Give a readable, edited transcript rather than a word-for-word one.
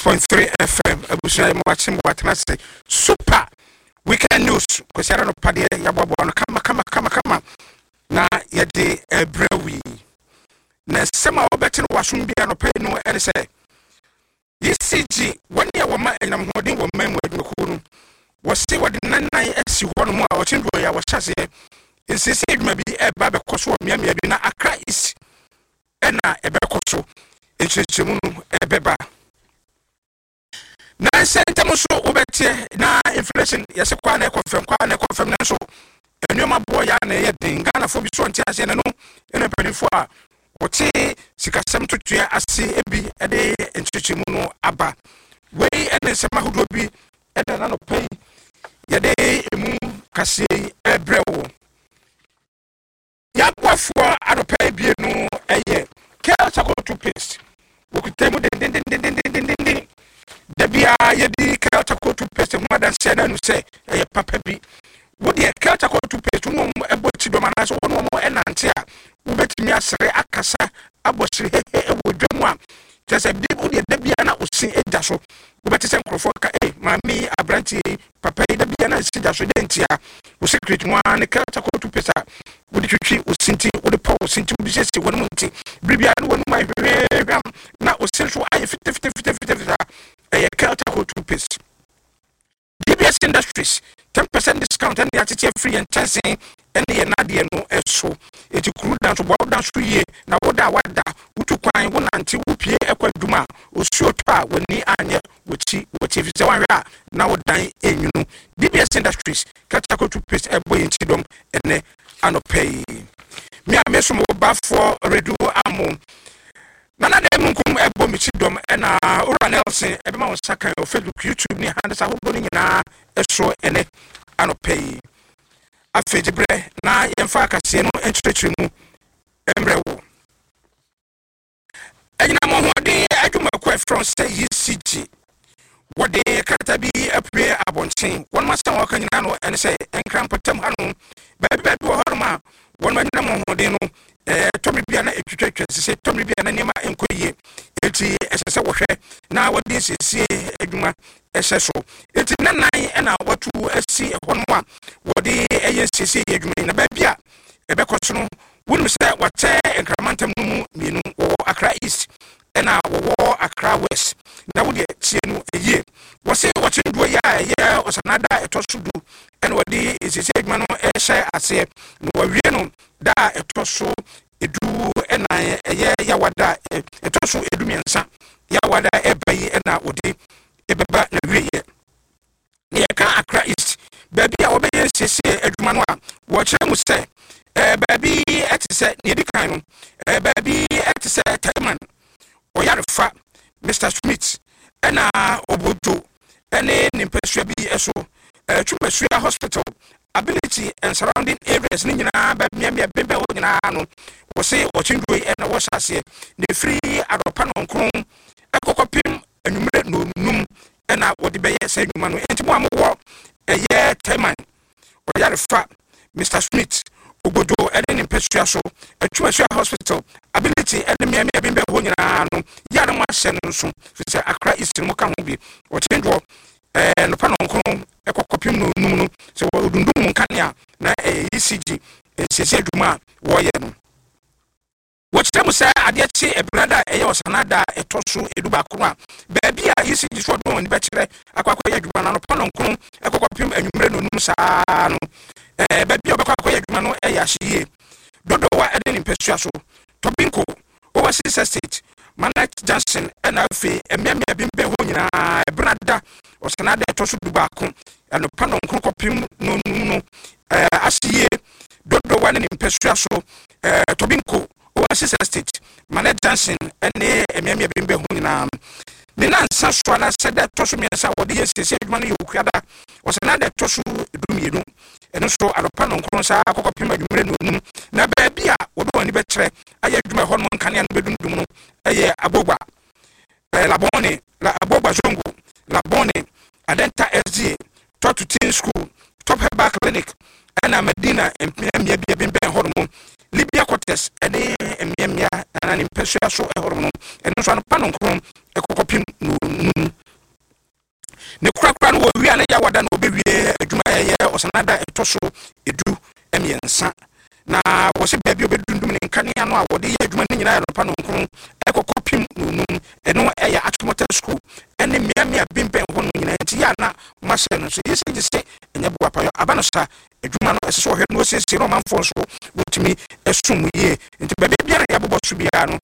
96.3 FM abusua mo watching watnase super weekend news kwesiara no pade ya bobo no kama na yede ebrewi na sema obete no wasum bia no pe no ene se ECG wani ya wama enam hodin wo memu adwuko no wose wode nan esi ho no mu a ochindo ya wahase nsese adwuma bi eba be koso miamia bi na Accra is ena ebe koso echechemu no ebeba na sentemu so obete na inflation yese kwa na confirm na so enuma boya na ye dinga na fo bi so ntia ase na no ene penifo a wote sikasem tutua ase ebi ede enchechemu no aba we ene sema hodo bi ede na no pay yede emu kase ebrewo ya kwafo adopay bi no eye Keltaco toothpaste wokutemu den Debia yedi Keltaco toothpaste mo dan se na no se eye papa bi wodi Keltaco toothpaste no ebochi do mana so no mo enante a wobetimi asere akasa abosire ewo dwemu a tese bi wodi debia na osi eja so wobeti se nkrofo ka mami abranti papa debia na si ja so dentia wo secret mo an Keltaco toothpaste wodi twitwi osinti wodi pa osinti wodi sese woni munti bribia no woni mai na osinso aye fit Keltaco toothpaste DBS Industries 10% discount and the attitude free and testing and the nadia no eso eti kuru dan so bo dan so ye na woda utu kwan wona anti wupie ekwaduma osuo to a woni anye woti fi se wanhwa na wodan enyunu DBS Industries Keltaco toothpaste ebo yintidom ene anopay mi ameso mo ba for redu amo nana de munkum ebo michidom ena ora Nelson ebe ma wonsaka o Facebook YouTube ni handa sa hodo ni na eso ene anopay afejibre na yemfa kase no entrechemu emrewo enyina mo hode adwuma kwa from say ECG wode katabi apre abonchen won masa waka nyina no ene say enkrampatam hanu baby wo horma won manina mo hode no tomi bia na etwetwe se tomi bia na niema enkoye eti esese wohwe na wode sese adwuma eseso eti nanan na watu asi hono a wode eye sese adwuma na bia ebekoso no wonu se wate enkramantam no mu mienu wo Accra East na wo Accra West na wode tie no eye wose wachenduo ya osanada etosudu ene wode sese adwuma no ehye ase no wawie no da etoso edu ena eye ya wada etoso edu miensa ya wada ebayi ena wode ebeba na wiye ne ka Accra East baby a obeye sese adwuma no a wo kire mu se baby etise ne dikan no baby etise Taiman Oyarefa Mr. Smith ena obodo ene nimpesua bi eso Twumesua Hospital ability and surrounding areas ni nyina ba miamia bembe ho nyina no wo se ochindwe ena wo hyase ne free adopa no nkron ekokopim enumre no num ena wo de beye se nyuma no enti mo amwo eye Taiman Oyarefa Mr. Smith obodo ene nimpesua so Twumesua Hospital ability ene miamia bembe ho nyina no ya no ahye no so fi Accra East mo ka ho bi ochindwo no pa no nkron ekokopim no num no so odundum nkania na ECG sese adwuma wo ye no wochitemu say adechi ebrada eye osanada etoso eduba kro a baby a ECG so do ni bekire akwakoye adwuma no pa no nkron ekokopim anwumre no num saa no baby obekwakoye adwuma no ahye dodo wa ede ni mpesua so Tobinko overseas estate Manet Johnson and Alfie and Memia Bimbe Honina, Brada, or Sanada Tosubaco, and the Panon Crocopim no Asie, Dodo one in Pesuaso, Tobinko, overseas estate, Manet Johnson, and Memia Bimbe Honina. The Nan Saswana said that Tosumia Saudi said money Ukada was another Tosu Dumino, and also at a Panon Cronsa, Cocopim, na baby, what do any better? I had my hormone canyon bedroom, a aboba, Labone, La Aboba Zongo, Labone, Adenta SG, Top to Teen School, Top Her Back Clinic, Anna Medina, and Mia Bimbe Hormone, Libya Cortes, and Mia, and an impetuous hormone, and also a Panon Cron, a cocopim. ne kura no wo wi ana ya wada no obewie adwuma yɛ osanada etoso edu emiensa na wo se baabi obedundum ne nkanea no a wode yɛ adwuma ne nyina no pa no nkron ekokopim nunum eno ɛyɛ Atmosphere School ene miamia bimpen ho no nyina nti ya na masɛ no so yesi gise enye bo apayo abano sa adwuma no ɛse so hwɛ no sese no manfo so wotimi esum yie nti baabi bia na ya bobɔ so bia no